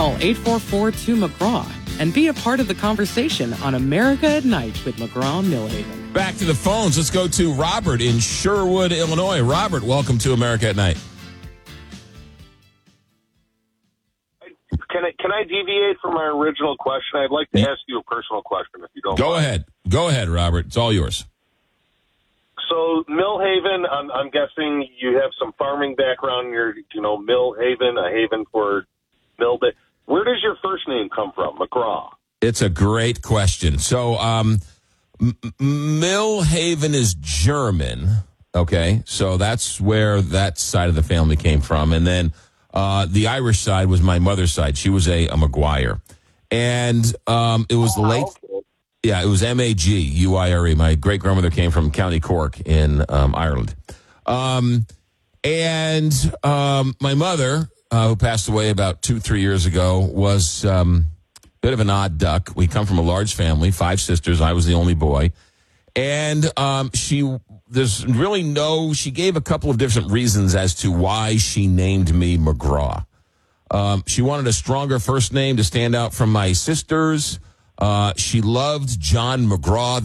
Call 844-2-McGraw and be a part of the conversation on America at Night with McGraw-Millhaven. Back to the phones. Let's go to Robert in Sherwood, Illinois. Robert, welcome to America at Night. Can I deviate from my original question? I'd like to ask you a personal question, if you don't Go mind. ahead. Go ahead, Robert. It's all yours. So, Millhaven, I'm guessing you have some farming background. You're, Millhaven, a haven for mill. But where does your first name come from, McGraw? It's a great question. So, Millhaven is German. Okay, so that's where that side of the family came from. And then the Irish side was my mother's side. She was a McGuire. And it was the late... Okay. Yeah, it was Maguire. My great-grandmother came from County Cork in Ireland. My mother, who passed away about 2-3 years ago, was a bit of an odd duck. We come from a large family, 5 sisters. I was the only boy. And she gave a couple of different reasons as to why she named me McGraw. She wanted a stronger first name to stand out from my sisters. She loved John McGraw,